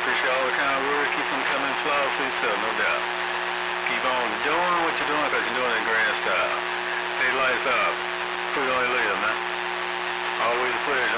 Appreciate all the kind words. Keep them coming flawlessly, so no doubt. Keep on doing what you're doing because you're doing it in grand style. Stay lights up. Food only live, man. Always a pleasure.